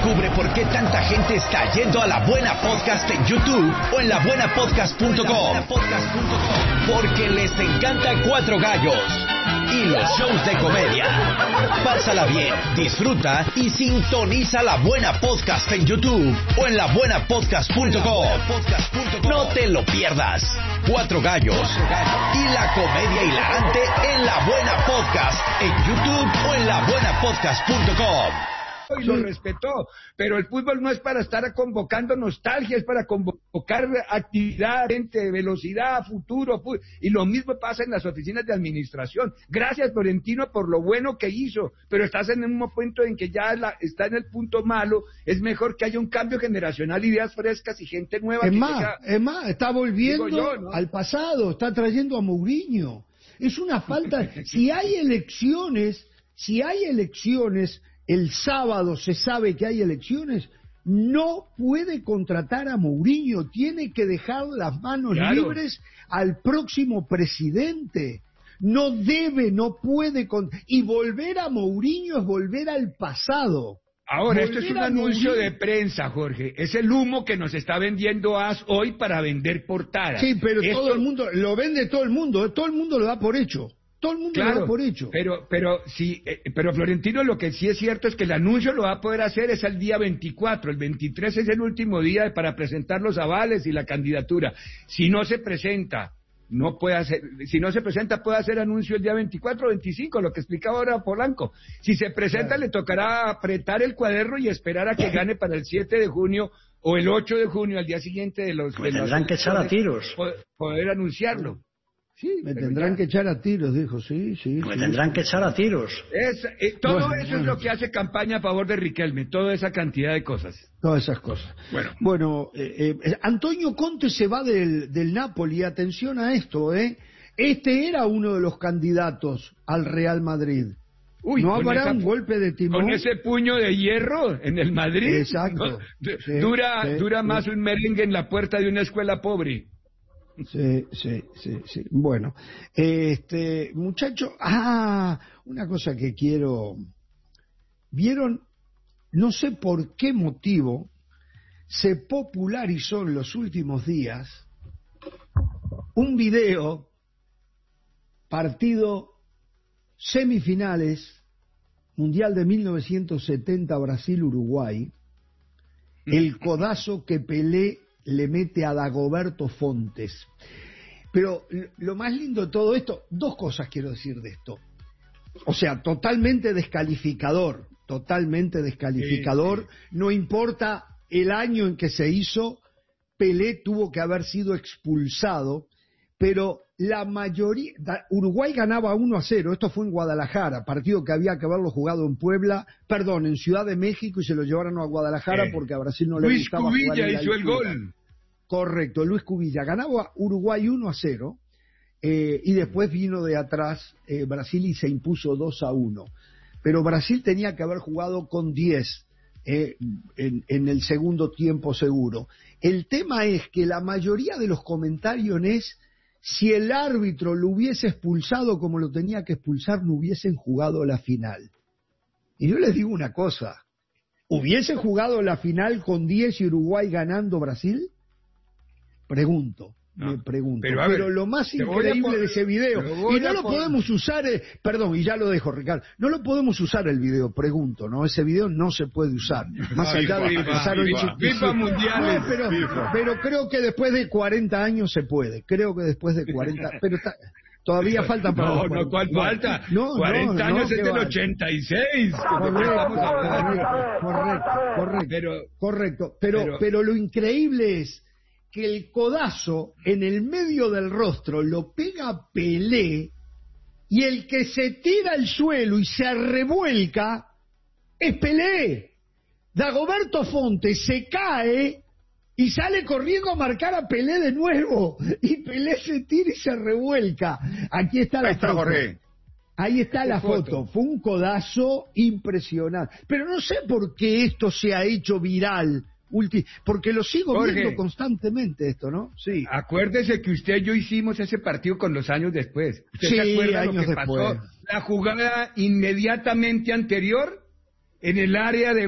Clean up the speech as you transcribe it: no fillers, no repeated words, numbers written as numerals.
Descubre por qué tanta gente está yendo a La Buena Podcast en YouTube o en labuenapodcast.com. Porque les encanta Cuatro Gallos y los shows de comedia. Pásala bien, disfruta y sintoniza La Buena Podcast en YouTube o en labuenapodcast.com. No te lo pierdas. Cuatro Gallos y la comedia hilarante en La Buena Podcast en YouTube o en labuenapodcast.com. Y lo respetó, pero el fútbol no es para estar convocando nostalgia, es para convocar actividad, gente, velocidad, futuro, y lo mismo pasa en las oficinas de administración. Gracias, Florentino, por lo bueno que hizo, pero estás en un momento en que ya está en el punto malo. Es mejor que haya un cambio generacional, ideas frescas y gente nueva. Es más, está volviendo ¿no? al pasado, está trayendo a Mourinho. Es una falta. Si hay elecciones, el sábado se sabe que hay elecciones, no puede contratar a Mourinho, tiene que dejar las manos libres al próximo presidente. No puede, y volver a Mourinho es volver al pasado. Ahora, esto es un anuncio de prensa, Jorge. Es el humo que nos está vendiendo AS hoy para vender portadas. Sí, pero todo el mundo, lo vende todo el mundo lo da por hecho. Todo el mundo lo da por hecho. Pero Florentino, lo que sí es cierto es que el anuncio lo va a poder hacer es el día 24, el 23 es el último día para presentar los avales y la candidatura. Si no se presenta, puede hacer anuncio el día 24 o 25, lo que explicaba ahora Polanco. Si se presenta, le tocará apretar el cuaderno y esperar a que gane para el 7 de junio o el 8 de junio, al día siguiente de los... Me tendrán que echar a tiros. Poder anunciarlo. Sí, me tendrán que echar a tiros, dijo, sí. Me tendrán que echar a tiros. Todo eso es lo que hace campaña a favor de Riquelme, toda esa cantidad de cosas. Todas esas cosas. Bueno, Antonio Conte se va del Napoli, atención a esto, Este era uno de los candidatos al Real Madrid. ¿No habrá un golpe de timón? Con ese puño de hierro en el Madrid. Exacto. ¿No? Dura más un merengue en la puerta de una escuela pobre. Sí. Bueno, muchacho, una cosa que quiero. ¿Vieron? No sé por qué motivo se popularizó en los últimos días un video, partido semifinales, Mundial de 1970, Brasil-Uruguay, el codazo que Pelé le mete a Dagoberto Fontes. Pero lo más lindo de todo esto, dos cosas quiero decir de esto. O sea, totalmente descalificador. Sí. No importa el año en que se hizo, Pelé tuvo que haber sido expulsado, pero la mayoría... Uruguay ganaba 1-0, esto fue en Guadalajara, partido que había que haberlo jugado en en Ciudad de México, y se lo llevaron a Guadalajara porque a Brasil no le gustaba jugar en la Luis Cubilla hizo el gol. Correcto, Luis Cubilla. Ganaba Uruguay 1-0, y después vino de atrás Brasil y se impuso 2-1. Pero Brasil tenía que haber jugado con 10 en el segundo tiempo seguro. El tema es que la mayoría de los comentarios es: si el árbitro lo hubiese expulsado como lo tenía que expulsar, no hubiesen jugado la final. Y yo les digo una cosa: ¿hubiese jugado la final con 10 y Uruguay ganando Brasil? Me pregunto. Pero lo más increíble de ese video, y no lo podemos usar, y ya lo dejo, Ricardo, no lo podemos usar el video, pregunto, ¿no? Ese video no se puede usar, más allá de empezar hoy FIFA mundiales. Pero creo que después de 40 años se puede, pero todavía falta para... No, ¿cuál falta? 40 años es del 86. Correcto. Pero lo increíble es que el codazo en el medio del rostro lo pega Pelé, y el que se tira al suelo y se revuelca es Pelé. Dagoberto Fontes se cae y sale corriendo a marcar a Pelé de nuevo, y Pelé se tira y se revuelca. Aquí está la foto. Ahí está la foto. Fue un codazo impresionante. Pero no sé por qué esto se ha hecho viral. Porque lo sigo viendo constantemente esto, ¿no? Sí. Acuérdese que usted y yo hicimos ese partido con los años después. ¿Usted se acuerda lo que pasó? La jugada inmediatamente anterior en el área de